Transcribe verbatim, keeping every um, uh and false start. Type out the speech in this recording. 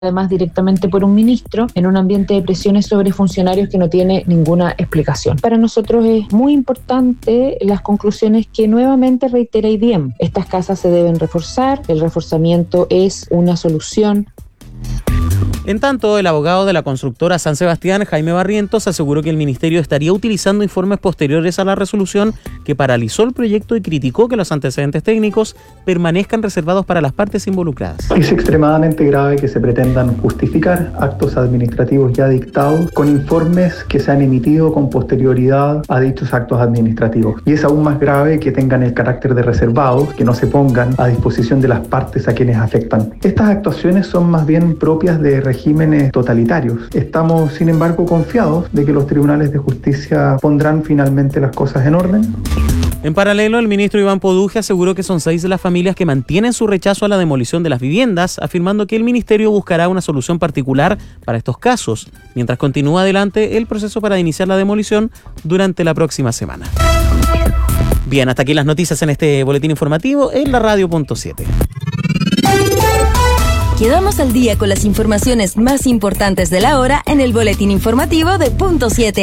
además directamente por un ministro, en un ambiente de presiones sobre funcionarios que no tiene ninguna explicación. Para nosotros es muy importante las conclusiones que nuevamente reitera I D I E M. Estas casas se deben reforzar, el reforzamiento es una solución. En tanto, el abogado de la constructora San Sebastián, Jaime Barrientos, aseguró que el ministerio estaría utilizando informes posteriores a la resolución que paralizó el proyecto y criticó que los antecedentes técnicos permanezcan reservados para las partes involucradas. Es extremadamente grave que se pretendan justificar actos administrativos ya dictados con informes que se han emitido con posterioridad a dichos actos administrativos. Y es aún más grave que tengan el carácter de reservados, que no se pongan a disposición de las partes a quienes afectan. Estas actuaciones son más bien propias de regímenes totalitarios. Estamos, sin embargo, confiados de que los tribunales de justicia pondrán finalmente las cosas en orden. En paralelo, el ministro Iván Poduje aseguró que son seis de las familias que mantienen su rechazo a la demolición de las viviendas, afirmando que el ministerio buscará una solución particular para estos casos, mientras continúa adelante el proceso para iniciar la demolición durante la próxima semana. Bien, hasta aquí las noticias en este boletín informativo en la radio punto siete. Quedamos al día con las informaciones más importantes de la hora en el boletín informativo de Punto siete.